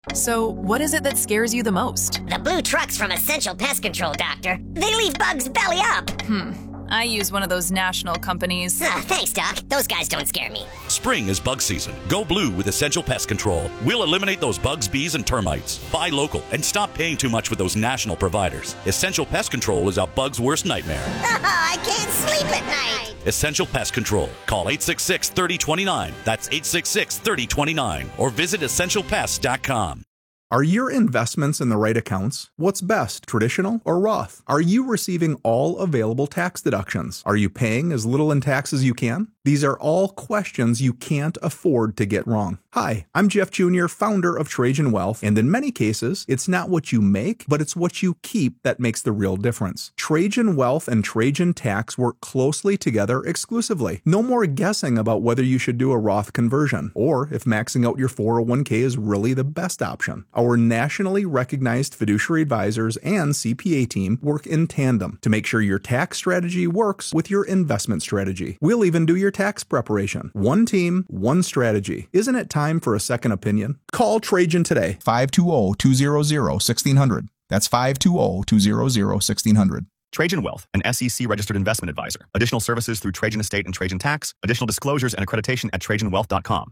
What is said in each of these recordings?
So, what is it that scares you the most? The blue trucks from Essential Pest Control, Doctor. They leave bugs belly up. I use one of those national companies. Thanks, Doc. Those guys don't scare me. Spring is bug season. Go blue with Essential Pest Control. We'll eliminate those bugs, bees, and termites. Buy local and stop paying too much with those national providers. Essential Pest Control is a bug's worst nightmare. I can't sleep at night. Essential Pest Control. Call 866-3029. That's 866-3029. Or visit essentialpest.com. Are your investments in the right accounts? What's best, traditional or Roth? Are you receiving all available tax deductions? Are you paying as little in tax as you can? These are all questions you can't afford to get wrong. Hi, I'm Jeff Jr., founder of Trajan Wealth, and in many cases, it's not what you make, but it's what you keep that makes the real difference. Trajan Wealth and Trajan Tax work closely together exclusively. No more guessing about whether you should do a Roth conversion, or if maxing out your 401k is really the best option. Our nationally recognized fiduciary advisors and CPA team work in tandem to make sure your tax strategy works with your investment strategy. We'll even do your tax preparation. One team, one strategy. Isn't it time for a second opinion? Call Trajan today. 520-200-1600. That's 520-200-1600. Trajan Wealth, an SEC registered investment advisor. Additional services through Trajan Estate and Trajan Tax. Additional disclosures and accreditation at TrajanWealth.com.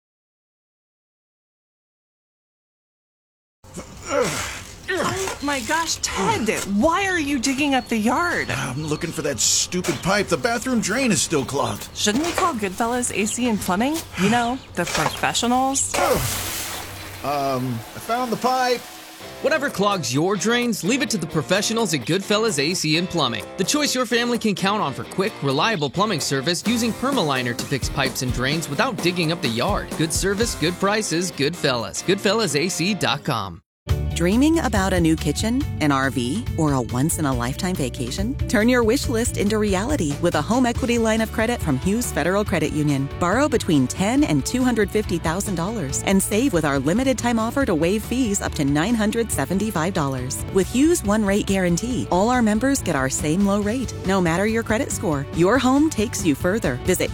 Oh my gosh, Ted, why are you digging up the yard? I'm looking for that stupid pipe. The bathroom drain is still clogged. Shouldn't we call Goodfellas AC and Plumbing? You know, the professionals? I found the pipe. Whatever clogs your drains, leave it to the professionals at Goodfellas AC and Plumbing. The choice your family can count on for quick, reliable plumbing service using Permaliner to fix pipes and drains without digging up the yard. Good service, good prices, Goodfellas. GoodfellasAC.com. Dreaming about a new kitchen, an RV, or a once-in-a-lifetime vacation? Turn your wish list into reality with a home equity line of credit from Hughes Federal Credit Union. Borrow between $10,000 and $250,000 and save with our limited-time offer to waive fees up to $975. With Hughes One Rate Guarantee, all our members get our same low rate, no matter your credit score. Your home takes you further. Visit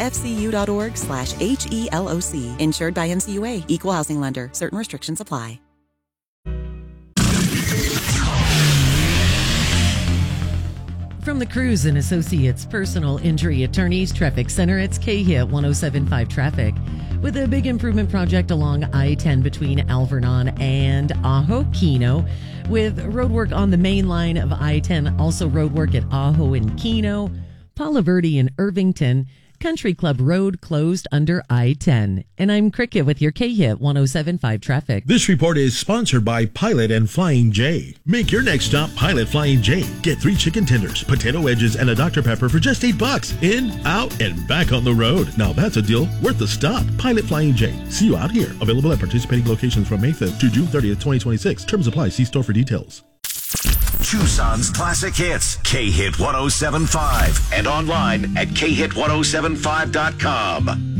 HughesFCU.org/HELOC. Insured by NCUA. Equal housing lender. Certain restrictions apply. From the Cruz and Associates Personal Injury Attorneys Traffic Center, it's K-Hit 107.5 Traffic. With a big improvement project along I-10 between Alvernon and Ajo Kino, with roadwork on the main line of I-10, also roadwork at Ajo and Kino, Palo Verde and Irvington, Country Club Road closed under I-10. And I'm Cricket with your K-Hit 107.5 Traffic. This report is sponsored by Pilot and Flying J. Make your next stop Pilot Flying J. Get 3 chicken tenders, potato wedges, and a Dr. Pepper for just $8. In, out, and back on the road. Now that's a deal worth the stop. Pilot Flying J. See you out here. Available at participating locations from May 5th to June 30th, 2026. Terms apply. See store for details. Tucson's classic hits, K-Hit 107.5, and online at khit1075.com.